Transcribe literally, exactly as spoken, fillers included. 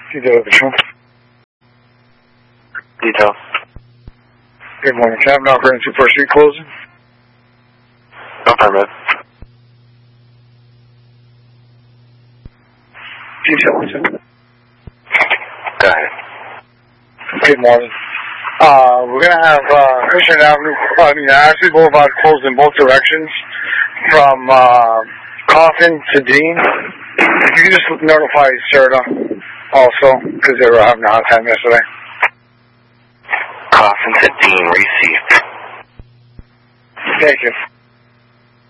Detail Patrol. Detail. Good morning, Captain. Operating two four Street closing. Affirmative. Detail. Go ahead. Good morning. Uh, we're going to have uh, Christian Avenue, I mean, Ashley Boulevard closed in both directions from uh, Coffin to Dean. If you could just notify Serta also, because they were having a hard time yesterday. Coffin to Dean, received. Thank you.